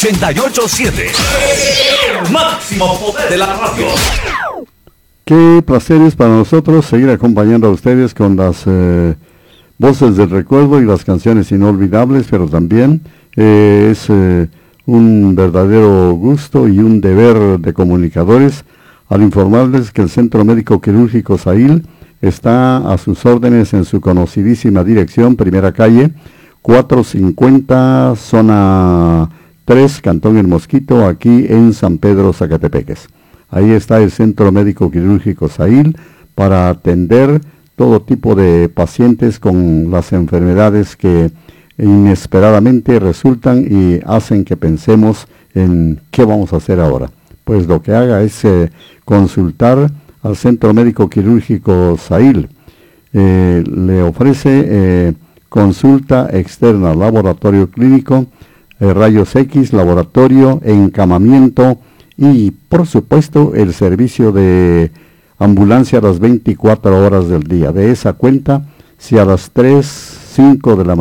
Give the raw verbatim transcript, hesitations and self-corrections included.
ochenta y ocho punto siete. El máximo poder de la radio. Qué placer es para nosotros seguir acompañando a ustedes con las eh, voces del recuerdo y las canciones inolvidables, pero también eh, es eh, un verdadero gusto y un deber de comunicadores al informarles que el Centro Médico Quirúrgico Sahil está a sus órdenes en su conocidísima dirección, primera calle, cuatrocientos cincuenta, zona tres, Cantón El Mosquito, aquí en San Pedro, Zacatepeques. Ahí está el Centro Médico Quirúrgico Sahil para atender todo tipo de pacientes con las enfermedades que inesperadamente resultan y hacen que pensemos en qué vamos a hacer ahora. Pues lo que haga es eh, consultar al Centro Médico Quirúrgico Sahil. Eh, le ofrece eh, consulta externa, laboratorio clínico, eh, rayos X, laboratorio, encamamiento y por supuesto el servicio de ambulancia a las veinticuatro horas del día. De esa cuenta, si a las tres, cinco de la mañana